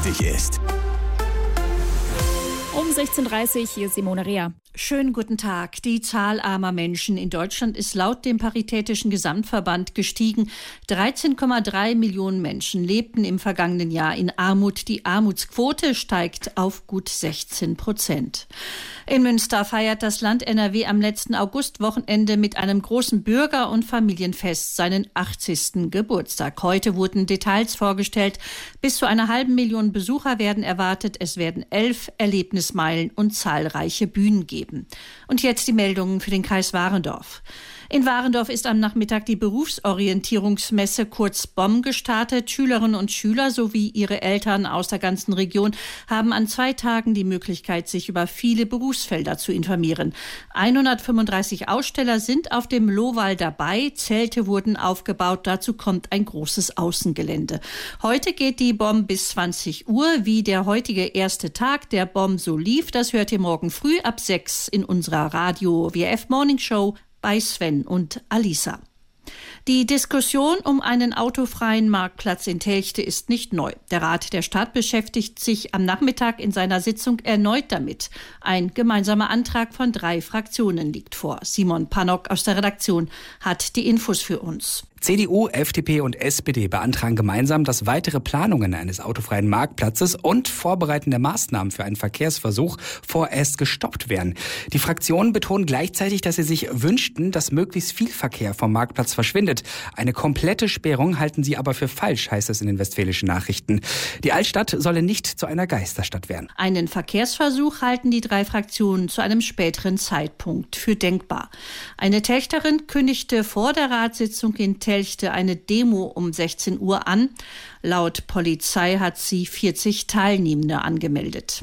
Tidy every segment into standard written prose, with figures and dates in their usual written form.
nötig ist. Um 16.30 Uhr, hier ist Simone Rea. Schönen guten Tag. Die Zahl armer Menschen in Deutschland ist laut dem Paritätischen Gesamtverband gestiegen. 13,3 Millionen Menschen lebten im vergangenen Jahr in Armut. Die Armutsquote steigt auf gut 16%. In Münster feiert das Land NRW am letzten Augustwochenende mit einem großen Bürger- und Familienfest seinen 80. Geburtstag. Heute wurden Details vorgestellt. Bis zu 500.000 Besucher werden erwartet. Es werden 11 Erlebnismeilen und zahlreiche Bühnen geben. Und jetzt die Meldungen für den Kreis Warendorf. In Warendorf ist am Nachmittag die Berufsorientierungsmesse kurz BOM gestartet. Schülerinnen und Schüler sowie ihre Eltern aus der ganzen Region haben an 2 Tagen die Möglichkeit, sich über viele Berufsfelder zu informieren. 135 Aussteller sind auf dem Lohwall dabei. Zelte wurden aufgebaut. Dazu kommt ein großes Außengelände. Heute geht die BOM bis 20 Uhr. Wie der heutige erste Tag der BOM so lief, das hört ihr morgen früh ab 6 in unserer Radio WF Morning Show bei Sven und Alisa. Die Diskussion um einen autofreien Marktplatz in Telchte ist nicht neu. Der Rat der Stadt beschäftigt sich am Nachmittag in seiner Sitzung erneut damit. Ein gemeinsamer Antrag von 3 Fraktionen liegt vor. Simon Pannock aus der Redaktion hat die Infos für uns. CDU, FDP und SPD beantragen gemeinsam, dass weitere Planungen eines autofreien Marktplatzes und vorbereitende Maßnahmen für einen Verkehrsversuch vorerst gestoppt werden. Die Fraktionen betonen gleichzeitig, dass sie sich wünschten, dass möglichst viel Verkehr vom Marktplatz verschwindet. Eine komplette Sperrung halten sie aber für falsch, heißt es in den Westfälischen Nachrichten. Die Altstadt solle nicht zu einer Geisterstadt werden. Einen Verkehrsversuch halten die 3 Fraktionen zu einem späteren Zeitpunkt für denkbar. Eine Telchterin kündigte vor der Ratssitzung in Telchte eine Demo um 16 Uhr an. Laut Polizei hat sie 40 Teilnehmende angemeldet.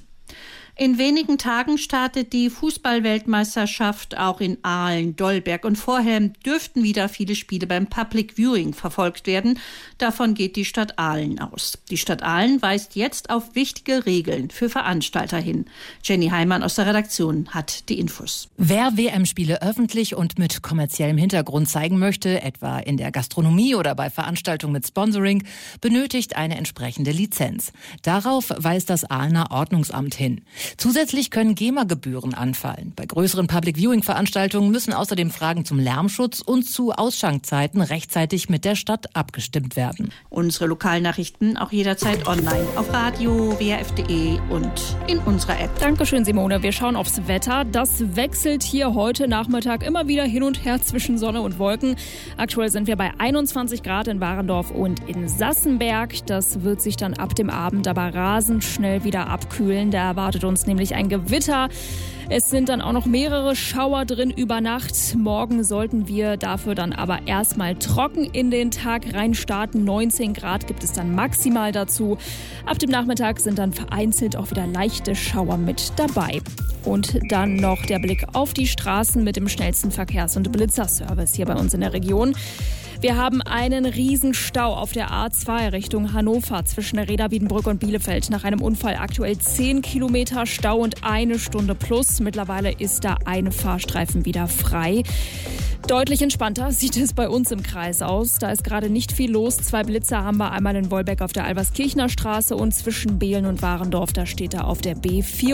In wenigen Tagen startet die Fußball-Weltmeisterschaft auch in Aalen, Dolberg und Vorhelm dürften wieder viele Spiele beim Public Viewing verfolgt werden. Davon geht die Stadt Aalen aus. Die Stadt Aalen weist jetzt auf wichtige Regeln für Veranstalter hin. Jenny Heimann aus der Redaktion hat die Infos. Wer WM-Spiele öffentlich und mit kommerziellem Hintergrund zeigen möchte, etwa in der Gastronomie oder bei Veranstaltungen mit Sponsoring, benötigt eine entsprechende Lizenz. Darauf weist das Aalener Ordnungsamt hin. Zusätzlich können GEMA-Gebühren anfallen. Bei größeren Public-Viewing-Veranstaltungen müssen außerdem Fragen zum Lärmschutz und zu Ausschankzeiten rechtzeitig mit der Stadt abgestimmt werden. Unsere Lokalnachrichten auch jederzeit online auf radio, wrf.de und in unserer App. Dankeschön, Simone. Wir schauen aufs Wetter. Das wechselt hier heute Nachmittag immer wieder hin und her zwischen Sonne und Wolken. Aktuell sind wir bei 21 Grad in Warendorf und in Sassenberg. Das wird sich dann ab dem Abend aber rasend schnell wieder abkühlen. Da erwartet uns nämlich ein Gewitter. Es sind dann auch noch mehrere Schauer drin über Nacht. Morgen sollten wir dafür dann aber erstmal trocken in den Tag reinstarten. 19 Grad gibt es dann maximal dazu. Ab dem Nachmittag sind dann vereinzelt auch wieder leichte Schauer mit dabei. Und dann noch der Blick auf die Straßen mit dem schnellsten Verkehrs- und Blitzerservice hier bei uns in der Region. Wir haben einen Riesenstau auf der A2 Richtung Hannover zwischen Reda, Wiedenbrück und Bielefeld. Nach einem Unfall aktuell 10 Kilometer Stau und 1 Stunde plus. Mittlerweile ist da ein Fahrstreifen wieder frei. Deutlich entspannter sieht es bei uns im Kreis aus. Da ist gerade nicht viel los. 2 Blitzer haben wir, einmal in Wolbeck auf der Alberskirchner Straße und zwischen Behlen und Warendorf, da steht er auf der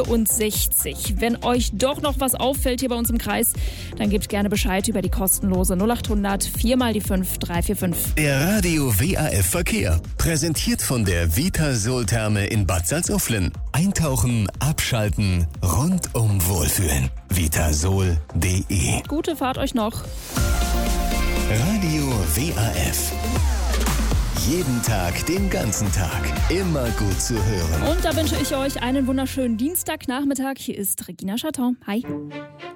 B64. Wenn euch doch noch was auffällt hier bei uns im Kreis, dann gebt gerne Bescheid über die kostenlose 0800 4 mal die 5 345. Der Radio WAF Verkehr. Präsentiert von der Vitasol-Therme in Bad Salzuflen. Eintauchen, abschalten, rundum wohlfühlen. Vitasol.de. Gute Fahrt euch noch. Radio WAF. Jeden Tag, den ganzen Tag. Immer gut zu hören. Und da wünsche ich euch einen wunderschönen Dienstagnachmittag. Hier ist Regina Chaton. Hi.